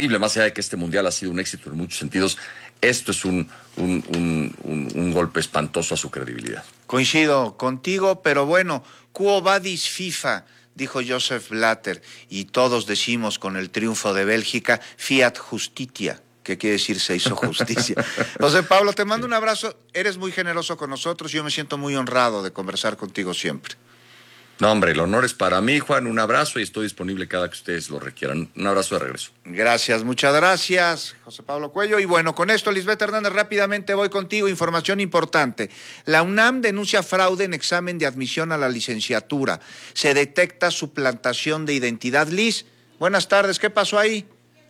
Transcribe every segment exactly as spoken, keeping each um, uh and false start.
terrible, más allá de que este mundial ha sido un éxito en muchos sentidos. Esto es un, un, un, un, un golpe espantoso a su credibilidad. Coincido contigo, pero bueno, quo vadis FIFA, dijo Joseph Blatter, y todos decimos con el triunfo de Bélgica, fiat justitia, que quiere decir se hizo justicia. José Pablo, te mando un abrazo, eres muy generoso con nosotros, yo me siento muy honrado de conversar contigo siempre. No, hombre, el honor es para mí, Juan, un abrazo y estoy disponible cada que ustedes lo requieran. Un abrazo de regreso. Gracias, muchas gracias, José Pablo Cuello. Y bueno, con esto, Lisbeth Hernández, rápidamente voy contigo. Información importante. La UNAM denuncia fraude en examen de admisión a la licenciatura. Se detecta suplantación de identidad. Liz, buenas tardes, ¿qué pasó ahí?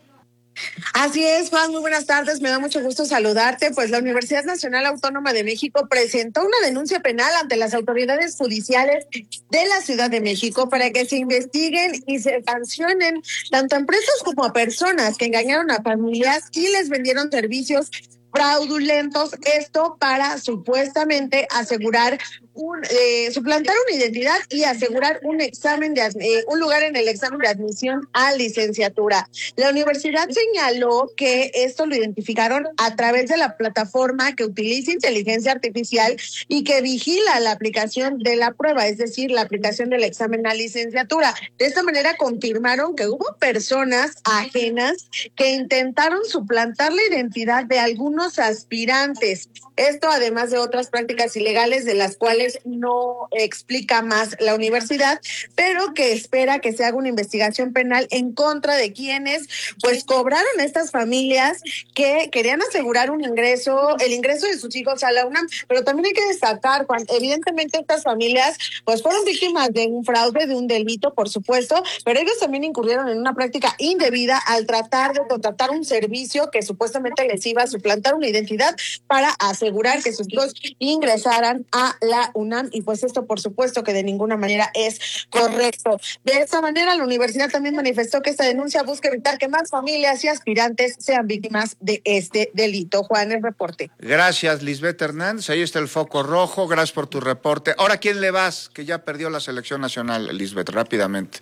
Así es, Juan, muy buenas tardes, me da mucho gusto saludarte. Pues la Universidad Nacional Autónoma de México presentó una denuncia penal ante las autoridades judiciales de la Ciudad de México para que se investiguen y se sancionen tanto a empresas como a personas que engañaron a familias y les vendieron servicios fraudulentos, esto para supuestamente asegurar un eh, suplantar una identidad y asegurar un examen de eh, un lugar en el examen de admisión a licenciatura. La universidad señaló que esto lo identificaron a través de la plataforma que utiliza inteligencia artificial y que vigila la aplicación de la prueba, es decir, la aplicación del examen a licenciatura. De esta manera confirmaron que hubo personas ajenas que intentaron suplantar la identidad de algunos aspirantes. Esto además de otras prácticas ilegales de las cuales no explica más la universidad, pero que espera que se haga una investigación penal en contra de quienes pues cobraron a estas familias que querían asegurar un ingreso, el ingreso de sus hijos a la UNAM. Pero también hay que destacar, Juan, evidentemente estas familias pues fueron víctimas de un fraude, de un delito, por supuesto, pero ellos también incurrieron en una práctica indebida al tratar de contratar un servicio que supuestamente les iba a suplantar una identidad para asegurar que sus hijos ingresaran a la UNAM, y pues esto por supuesto que de ninguna manera es correcto. De esta manera la universidad también manifestó que esta denuncia busca evitar que más familias y aspirantes sean víctimas de este delito. Juan, el reporte. Gracias, Lisbeth Hernández, ahí está el foco rojo, gracias por tu reporte. Ahora, ¿quién le vas? Que ya perdió la selección nacional, Lisbeth, rápidamente.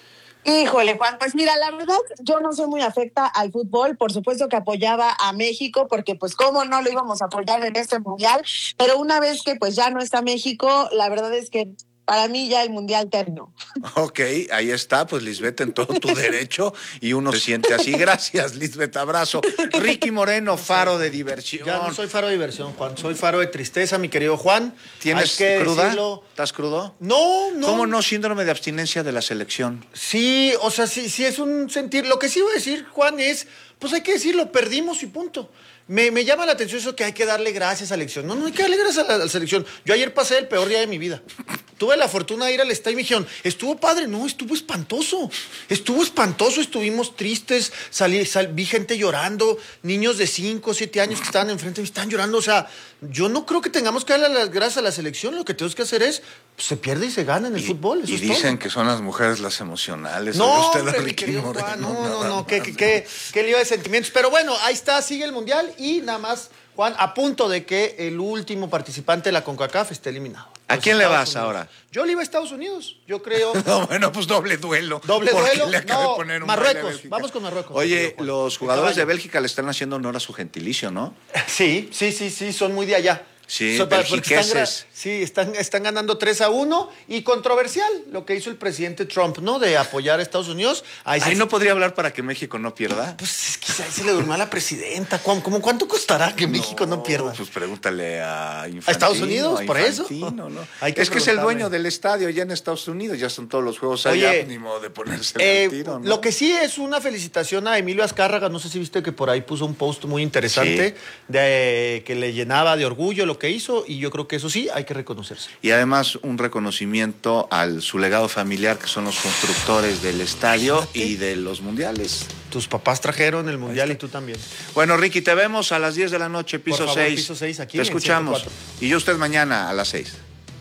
Híjole, Juan, pues mira, la verdad, yo no soy muy afecta al fútbol, por supuesto que apoyaba a México, porque pues cómo no lo íbamos a apoyar en este mundial, pero una vez que pues ya no está México, la verdad es que para mí ya el mundial terminó. Ok, ahí está, pues Lisbeth, en todo tu derecho, y uno se siente así. Gracias, Lisbeth, abrazo. Ricky Moreno, faro de diversión. Ya no soy faro de diversión, Juan, soy faro de tristeza, mi querido Juan. ¿Tienes que cruda? Decirlo... ¿Estás crudo? No, no. ¿Cómo no? Síndrome de abstinencia de la selección. Sí, o sea, sí, sí es un sentir. Lo que sí voy a decir, Juan, es, pues hay que decirlo, perdimos y punto. Me, me llama la atención eso que hay que darle gracias a la selección. No, no hay que darle gracias a la, a la selección. Yo ayer pasé el peor día de mi vida. Tuve la fortuna de ir al estadio y me dijeron, estuvo padre. No, estuvo espantoso. Estuvo espantoso, estuvimos tristes. Salí, sal, vi gente llorando, niños de cinco, siete años que estaban enfrente de mí, estaban llorando. O sea, yo no creo que tengamos que darle las gracias a la selección. Lo que tenemos que hacer es, pues, se pierde y se gana en el y, fútbol. Eso y es dicen todo. que son las mujeres las emocionales. No, usted hombre, Ricky mi querido Moreno, Juan, no, no, nada no, más. qué, qué, qué, qué lío de sentimientos. Pero bueno, ahí está, sigue el Mundial y nada más, Juan, a punto de que el último participante de la CONCACAF esté eliminado. ¿A quién le vas Unidos. ahora? Yo le iba a Estados Unidos, yo creo. No, bueno, pues doble duelo. Doble duelo. Le acabé No, de poner un Marruecos, vamos con Marruecos. Oye, los jugadores de Caballo. Bélgica le están haciendo honor a su gentilicio, ¿no? Sí, sí, sí, sí, son muy de allá. Sí, So, para- porque están, belgiqueses. gra- sí, están, están ganando tres a uno y controversial lo que hizo el presidente Trump, ¿no? De apoyar a Estados Unidos. Ahí Ahí se- no podría hablar para que México no pierda. Pues es que ahí se le durmió a la presidenta. ¿Cómo, cómo cuánto costará que México no, pierda? Pues pregúntale a Infantino. ¿A Estados Unidos? a ¿Por eso? Infantino, ¿no? Hay que es que es el preguntarle. dueño del estadio ya en Estados Unidos, ya son todos los juegos allá, Oye, ni modo de ponerse Eh, el tiro, ¿no? Lo que sí es una felicitación a Emilio Azcárraga, no sé si viste que por ahí puso un post muy interesante Sí. de que le llenaba de orgullo lo que hizo y yo creo que eso sí hay que reconocerse. Y además un reconocimiento al su legado familiar, que son los constructores del estadio Imagínate. y de los mundiales. Tus papás trajeron el mundial y tú también. Bueno, Ricky, te vemos a las diez de la noche, piso Por favor, seis. piso seis, aquí Te en escuchamos. ciento cuatro. Y yo usted mañana a las seis.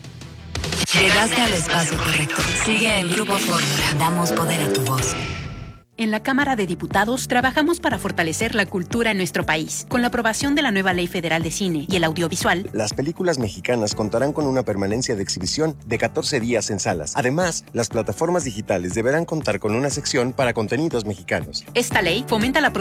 Llegaste al espacio correcto. Sigue el Grupo Fórmula. Damos poder a tu voz. En la Cámara de Diputados trabajamos para fortalecer la cultura en nuestro país. Con la aprobación de la nueva Ley Federal de Cine y el Audiovisual, las películas mexicanas contarán con una permanencia de exhibición de catorce días en salas. Además, las plataformas digitales deberán contar con una sección para contenidos mexicanos. esta ley fomenta la